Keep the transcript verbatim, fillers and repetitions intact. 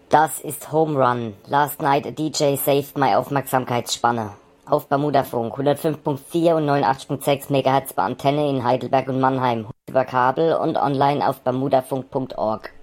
Das ist Home Run. Last night a D J saved my Aufmerksamkeitsspanne. Auf Bermudafunk hundertfünf Komma vier und neunundachtzig Komma sechs Megahertz bei Antenne in Heidelberg und Mannheim. Über Kabel und online auf bermudafunk Punkt org.